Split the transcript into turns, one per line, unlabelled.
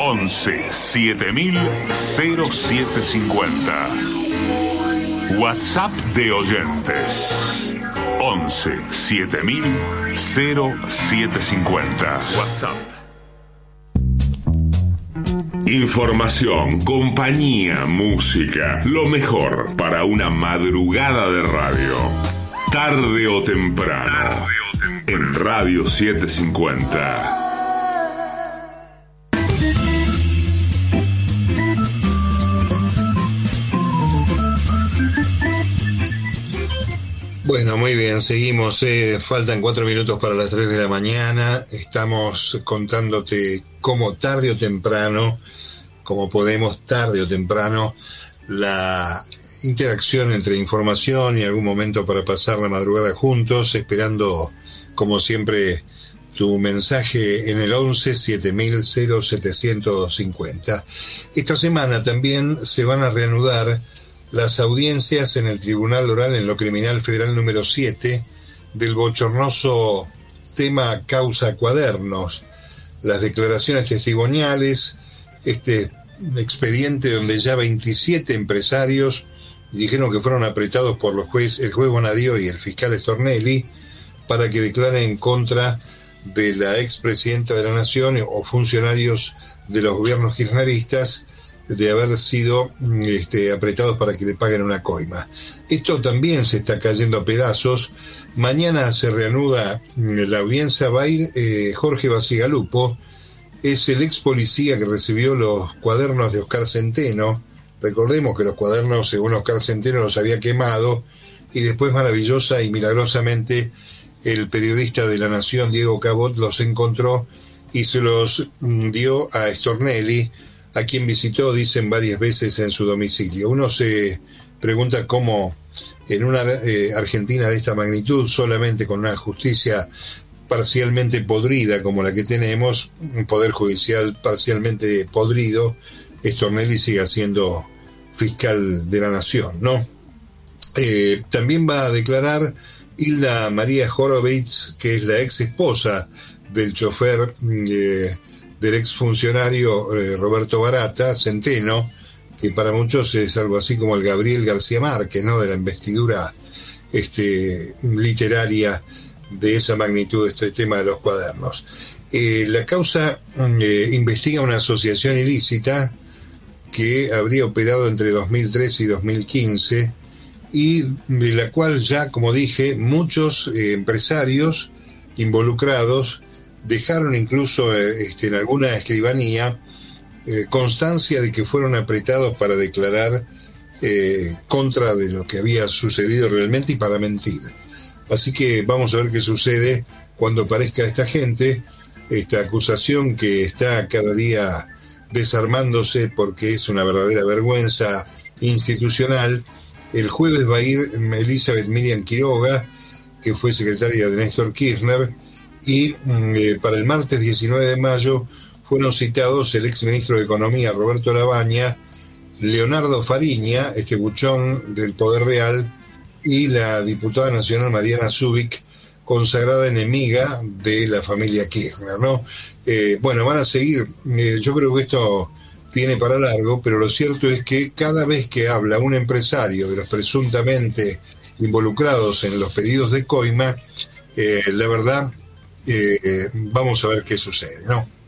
11 7000 0750. WhatsApp de oyentes 11 7000 0750. WhatsApp. Información, compañía, música, lo mejor para una madrugada de radio. Tarde o temprano, en Radio 750.
Bueno, muy bien, seguimos. Faltan 4 minutos para las 3 de la mañana. Estamos contándote cómo tarde o temprano, como podemos tarde o temprano, la interacción entre información y algún momento para pasar la madrugada juntos, esperando, como siempre, tu mensaje en el 11 7000 0750. Esta semana también se van a reanudar las audiencias en el Tribunal Oral en lo Criminal Federal número 7 del bochornoso tema causa Cuadernos, las declaraciones testimoniales, este expediente donde ya 27 empresarios dijeron que fueron apretados por el juez Bonadío y el fiscal Stornelli para que declaren en contra de la expresidenta de la Nación o funcionarios de los gobiernos kirchneristas de haber sido apretados para que le paguen una coima. Esto también se está cayendo a pedazos. Mañana se reanuda la audiencia. Va a ir Jorge Bacigalupo, es el ex policía que recibió los cuadernos de Oscar Centeno. Recordemos que los cuadernos, según Oscar Centeno, los había quemado, y después maravillosa y milagrosamente el periodista de La Nación, Diego Cabot, los encontró y se los dio a Stornelli, a quien visitó, dicen, varias veces en su domicilio. Uno se pregunta cómo en una Argentina de esta magnitud, solamente con una justicia parcialmente podrida como la que tenemos, un poder judicial parcialmente podrido, Stornelli sigue siendo fiscal de la Nación, ¿no? También va a declarar Hilda María Horowitz, que es la ex esposa del chofer del exfuncionario Roberto Barata, Centeno, que para muchos es algo así como el Gabriel García Márquez, ¿no?, de la investidura literaria de esa magnitud, este tema de los cuadernos. La causa investiga una asociación ilícita que habría operado entre 2003 y 2015 y de la cual ya, como dije, muchos empresarios involucrados dejaron incluso en alguna escribanía constancia de que fueron apretados para declarar contra de lo que había sucedido realmente y para mentir. Así que vamos a ver qué sucede cuando aparezca esta gente, esta acusación que está cada día desarmándose porque es una verdadera vergüenza institucional. El jueves va a ir Elizabeth Miriam Quiroga, que fue secretaria de Néstor Kirchner, y para el martes 19 de mayo fueron citados el exministro de Economía Roberto Labaña, Leonardo Fariña, este buchón del Poder Real, y la diputada nacional Mariana Zubik, consagrada enemiga de la familia Kirchner, ¿no? Bueno, van a seguir, yo creo que esto tiene para largo, pero lo cierto es que cada vez que habla un empresario de los presuntamente involucrados en los pedidos de coima, la verdad, vamos a ver qué sucede, ¿no?